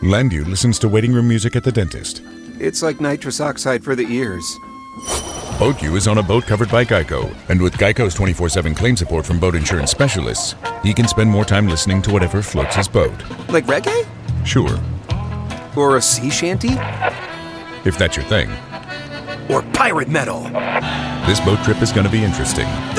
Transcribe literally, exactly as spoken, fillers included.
Landu listens to waiting room music at the dentist. It's like nitrous oxide for the ears. BoatU is on a boat covered by Geico, and with Geico's twenty-four seven claim support from boat insurance specialists, he can spend more time listening to whatever floats his boat. Like reggae? Sure. Or a sea shanty? If that's your thing. Or pirate metal? This boat trip is going to be interesting.